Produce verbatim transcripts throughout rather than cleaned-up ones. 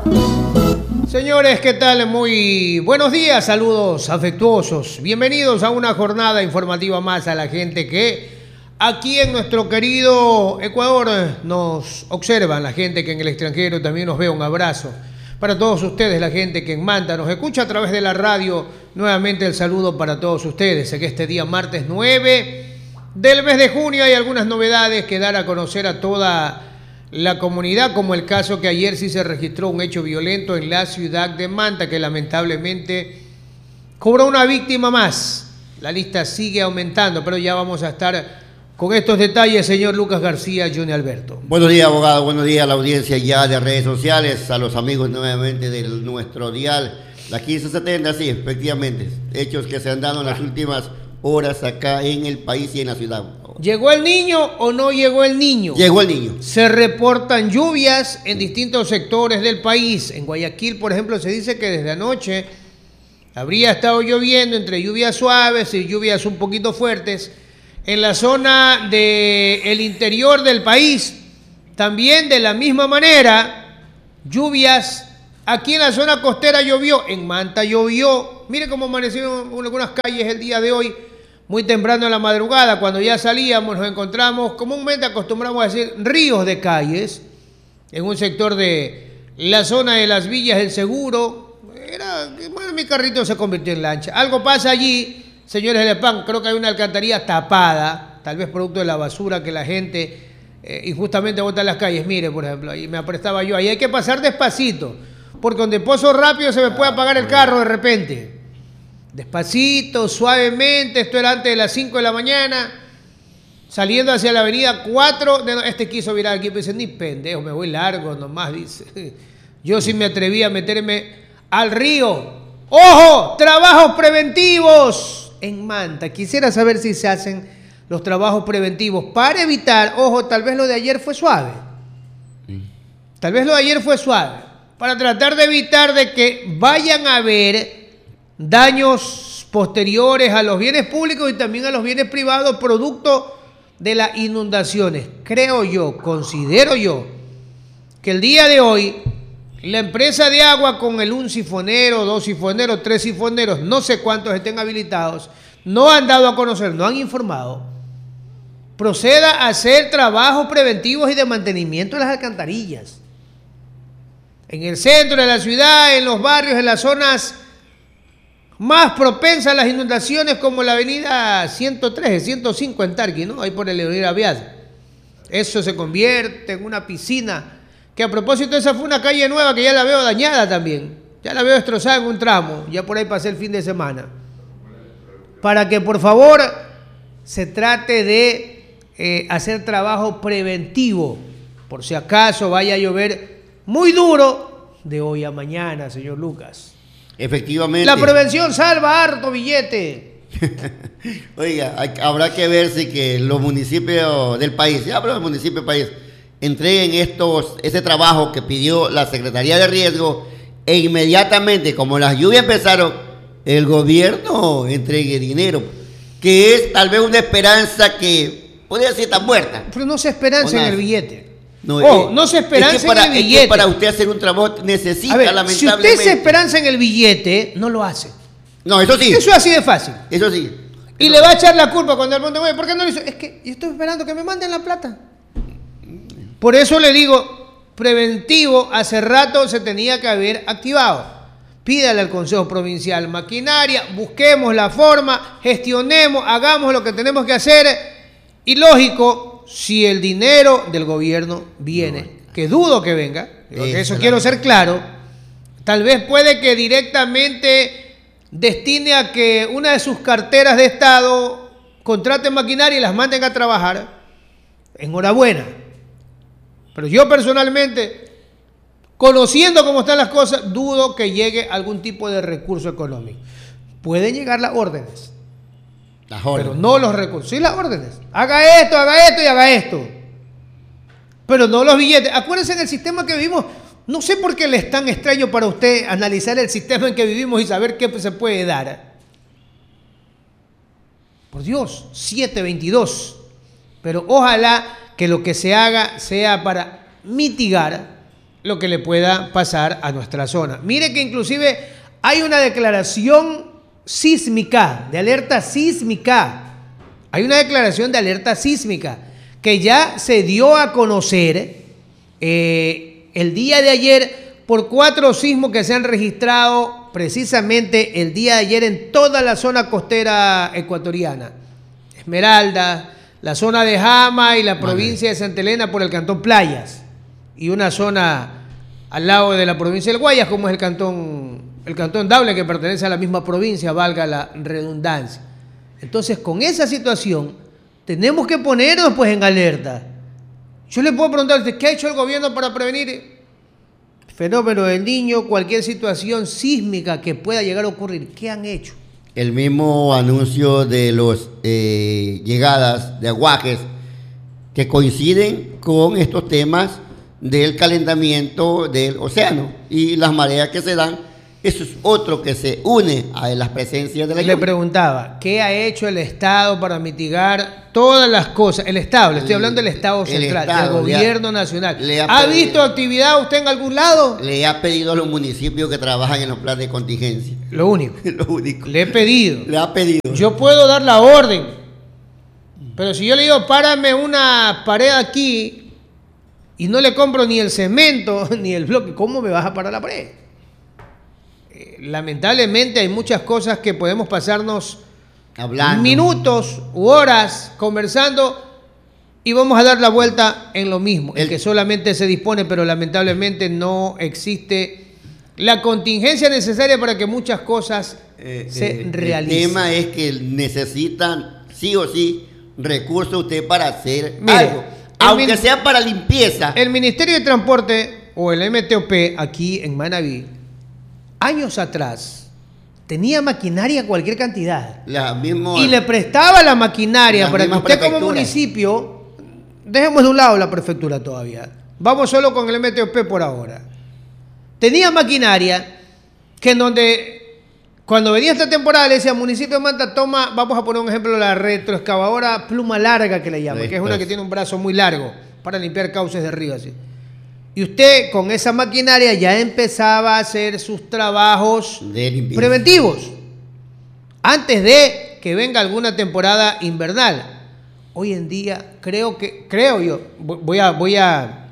Señores, ¿qué tal? Muy buenos días, saludos afectuosos. Bienvenidos a una jornada informativa más a la gente que aquí en nuestro querido Ecuador nos observan, la gente que en el extranjero también nos ve. Un abrazo para todos ustedes, la gente que en Manta nos escucha a través de la radio. Nuevamente el saludo para todos ustedes. En este día martes nueve del mes de junio hay algunas novedades que dar a conocer a toda la comunidad, como el caso que ayer sí se registró un hecho violento en la ciudad de Manta, que lamentablemente cobró una víctima más. La lista sigue aumentando, pero ya vamos a estar con estos detalles, señor Lucas García, Johnny Alberto. Buenos días, abogado. Buenos días a la audiencia ya de redes sociales, a los amigos nuevamente de nuestro dial, la quince setenta, sí, efectivamente. Hechos que se han dado en las últimas horas acá en el país y en la ciudad. ¿Llegó el niño o no llegó el niño? Llegó el niño. Se reportan lluvias en distintos sectores del país. En Guayaquil, por ejemplo, se dice que desde anoche habría estado lloviendo entre lluvias suaves y lluvias un poquito fuertes. En la zona del interior del país, también de la misma manera, lluvias. Aquí en la zona costera llovió, en Manta llovió. Mire cómo amanecieron algunas calles el día de hoy. Muy temprano en la madrugada, cuando ya salíamos, nos encontramos, comúnmente acostumbramos a decir, ríos de calles, en un sector de la zona de las Villas del Seguro. Era, bueno, mi carrito se convirtió en lancha. Algo pasa allí, señores de Pan, creo que hay una alcantarilla tapada, tal vez producto de la basura que la gente eh, injustamente bota en las calles. Mire, por ejemplo, ahí me aprestaba yo, ahí hay que pasar despacito, porque donde pozo rápido se me puede apagar el carro de repente. Despacito, suavemente. Esto era antes de las cinco de la mañana, saliendo hacia la avenida cuatro. De, este quiso virar aquí, pues dice, ni pendejo, me voy largo nomás, dice. Yo sí me atreví a meterme al río. ¡Ojo! Trabajos preventivos en Manta. Quisiera saber si se hacen los trabajos preventivos para evitar, ojo, tal vez lo de ayer fue suave. Tal vez lo de ayer fue suave. Para tratar de evitar de que vayan a haber daños posteriores a los bienes públicos y también a los bienes privados producto de las inundaciones. Creo yo, considero yo, que el día de hoy la empresa de agua con el un sifonero, dos sifoneros, tres sifoneros, no sé cuántos estén habilitados, no han dado a conocer, no han informado, proceda a hacer trabajos preventivos y de mantenimiento de las alcantarillas. En el centro de la ciudad, en los barrios, en las zonas más propensas a las inundaciones, como la avenida ciento tres, ciento cinco en Tarqui, ¿no? Ahí por el Leonel Aviad. Eso se convierte en una piscina, que a propósito esa fue una calle nueva que ya la veo dañada también. Ya la veo destrozada en un tramo, ya por ahí pasé el fin de semana. Para que por favor se trate de eh, hacer trabajo preventivo, por si acaso vaya a llover muy duro de hoy a mañana, señor Lucas. Efectivamente. La prevención salva harto billete. Oiga, hay, habrá que ver si que los municipios del país, ya hablo del municipio del país, entreguen estos, ese trabajo que pidió la Secretaría de Riesgo e inmediatamente, como las lluvias empezaron, el gobierno entregue dinero, que es tal vez una esperanza que podría ser tan muerta. Pero no se esperanza en el billete. No, oh, eh, no se esperanza es que para, en el billete. Es que para usted hacer un trabajo necesita, ver, lamentablemente. Si usted se esperanza en el billete, no lo hace. No, eso sí. Eso es así de fácil. Eso sí. Y eso le va a echar la culpa cuando el mundo, ¿por qué no lo hizo? Es que yo estoy esperando que me manden la plata. Por eso le digo, preventivo, hace rato se tenía que haber activado. Pídale al Consejo Provincial maquinaria, busquemos la forma, gestionemos, hagamos lo que tenemos que hacer. Y lógico, si el dinero del gobierno viene, que dudo que venga, porque eso quiero ser claro, tal vez puede que directamente destine a que una de sus carteras de Estado contrate maquinaria y las manden a trabajar. Enhorabuena. Pero yo personalmente, conociendo cómo están las cosas, dudo que llegue algún tipo de recurso económico. Pueden llegar las órdenes. Las órdenes. Pero no los recursos, sí las órdenes. Haga esto, haga esto y haga esto. Pero no los billetes. Acuérdense en el sistema que vivimos. No sé por qué le es tan extraño para usted analizar el sistema en que vivimos y saber qué se puede dar. Por Dios, siete veintidós. Pero ojalá que lo que se haga sea para mitigar lo que le pueda pasar a nuestra zona. Mire que inclusive hay una declaración sísmica, de alerta sísmica. Hay una declaración de alerta sísmica que ya se dio a conocer eh, el día de ayer por cuatro sismos que se han registrado precisamente el día de ayer en toda la zona costera ecuatoriana. Esmeralda, la zona de Jama y la provincia de Santa Elena por el cantón Playas, y una zona al lado de la provincia del Guayas, como es el cantón, el cantón Daule, que pertenece a la misma provincia, valga la redundancia. Entonces, con esa situación, tenemos que ponernos pues en alerta. Yo le puedo preguntar a usted, ¿qué ha hecho el gobierno para prevenir el fenómeno del Niño, cualquier situación sísmica que pueda llegar a ocurrir? ¿Qué han hecho? El mismo anuncio de las eh, llegadas de aguajes que coinciden con estos temas del calentamiento del océano y las mareas que se dan, eso es otro que se une a las presencias de la lluvia. Le preguntaba, ¿qué ha hecho el Estado para mitigar todas las cosas? El Estado, le estoy hablando del Estado central, del gobierno ha, nacional. ¿Ha, ha pedido, visto actividad usted en algún lado? Le ha pedido a los municipios que trabajan en los planes de contingencia. Lo único. Lo único. Le he pedido. Le ha pedido. Yo puedo dar la orden, pero si yo le digo, párame una pared aquí y no le compro ni el cemento ni el bloque, ¿cómo me vas a parar la pared? Lamentablemente hay muchas cosas que podemos pasarnos hablando minutos u horas conversando y vamos a dar la vuelta en lo mismo, el, en que solamente se dispone, pero lamentablemente no existe la contingencia necesaria para que muchas cosas eh, se eh, realicen. El tema es que necesitan sí o sí recursos usted para hacer Mire, algo, aunque sea para limpieza. El Ministerio de Transporte o el M T O P aquí en Manabí, años atrás, tenía maquinaria cualquier cantidad. La misma, y le prestaba la maquinaria para que usted como municipio, dejemos de un lado la prefectura todavía, vamos solo con el M T O P por ahora. Tenía maquinaria que en donde, cuando venía esta temporada, le decía, municipio de Manta, toma, vamos a poner un ejemplo, la retroexcavadora pluma larga que le llaman, que es una que tiene un brazo muy largo para limpiar cauces de río así. Y usted con esa maquinaria ya empezaba a hacer sus trabajos preventivos antes de que venga alguna temporada invernal. Hoy en día creo que, creo yo, voy a, voy a,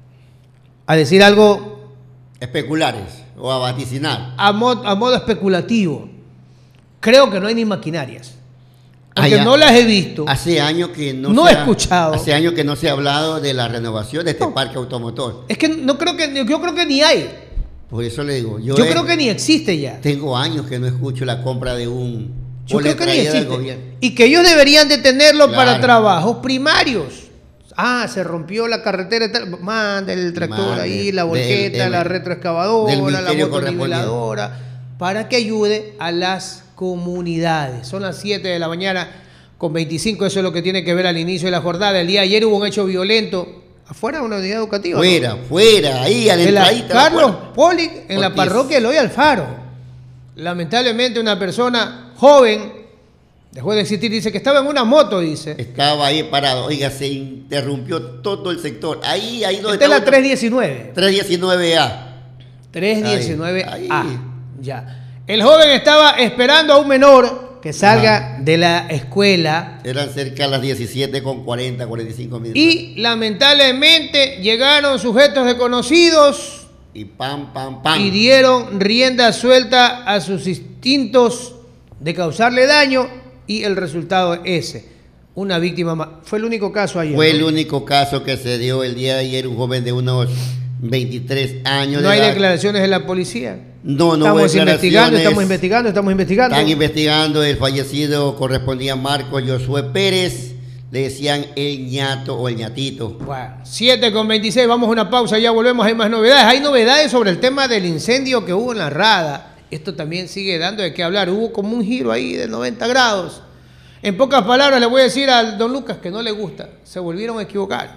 a decir algo especulares o a vaticinar. A, mod, a modo especulativo. Creo que no hay ni maquinarias. Porque ah, no las he visto. Hace años que no, no se he ha, escuchado. Hace años que no se ha hablado de la renovación de este no. parque automotor. Es que no creo que yo creo que ni hay. Por eso le digo, yo, yo he, creo que ni existe ya. Tengo años que no escucho la compra de un yo creo que ni existe. Y que ellos deberían de tenerlo claro. para trabajos primarios. Ah, se rompió la carretera y tal. Manda el tractor Mande, ahí, la volqueta, del, la retroexcavadora, la motoniveladora, para que ayude a las comunidades. Son las siete de la mañana con veinticinco, eso es lo que tiene que ver al inicio de la jornada. El día de ayer hubo un hecho violento afuera de una unidad educativa. Fuera, ¿no? fuera, ahí a la entradita. Carlos Poli, en Ortiz. La parroquia Eloy Alfaro. Lamentablemente una persona joven dejó de existir, dice que estaba en una moto, dice. Estaba ahí parado, oiga, se interrumpió todo el sector. Ahí, ahí donde está la tres diecinueve. tres diecinueve A. tres diecinueve A. Ahí, ahí. Ya. El joven estaba esperando a un menor que salga Ajá. de la escuela. Eran cerca de las diecisiete con cuarenta, cuarenta y cinco minutos. Y lamentablemente llegaron sujetos desconocidos. Y pam, pam, pam. Y dieron rienda suelta a sus instintos de causarle daño. Y el resultado es ese. Una víctima más. Fue el único caso ayer. Fue ¿no? el único caso que se dio el día de ayer. Un joven de unos veintitrés años. ¿No de hay edad. declaraciones de la policía? No, no estamos investigando, estamos investigando, estamos investigando. Están investigando. El fallecido correspondía a Marcos Josué Pérez. Le decían el ñato o el ñatito. Bueno, siete con veintiséis, vamos a una pausa, ya volvemos, hay más novedades. Hay novedades sobre el tema del incendio que hubo en la Rada. Esto también sigue dando de qué hablar. Hubo como un giro ahí de noventa grados. En pocas palabras le voy a decir al don Lucas que no le gusta. Se volvieron a equivocar.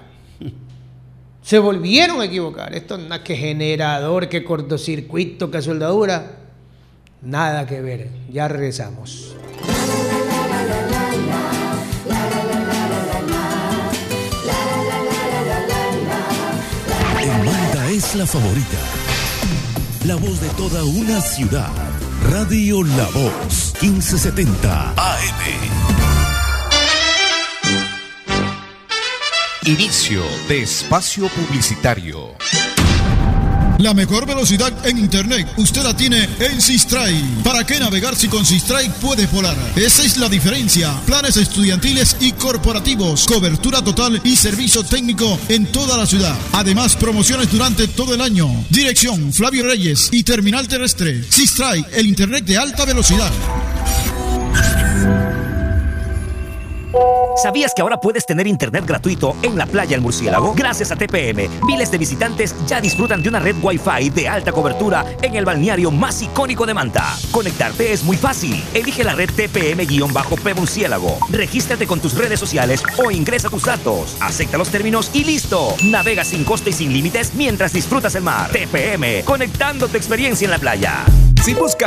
Se volvieron a equivocar. Esto no es que generador, que cortocircuito, que soldadura. Nada que ver. Ya regresamos. En Manta es es la favorita. La voz de toda una ciudad. Radio La Voz, quince setenta A M. Inicio de espacio publicitario. La mejor velocidad en internet usted la tiene en Sistrike. ¿Para qué navegar si con Sistrike puedes volar? Esa es la diferencia. Planes estudiantiles y corporativos, cobertura total y servicio técnico en toda la ciudad. Además, promociones durante todo el año. Dirección Flavio Reyes y terminal terrestre. Sistrike, el internet de alta velocidad. ¿Sabías que ahora puedes tener internet gratuito en la playa El Murciélago? Gracias a T P M, miles de visitantes ya disfrutan de una red Wi-Fi de alta cobertura en el balneario más icónico de Manta. Conectarte es muy fácil. Elige la red T P M-P Murciélago. Regístrate con tus redes sociales o ingresa tus datos. Acepta los términos y listo. Navega sin coste y sin límites mientras disfrutas el mar. T P M, conectando tu experiencia en la playa. Si buscas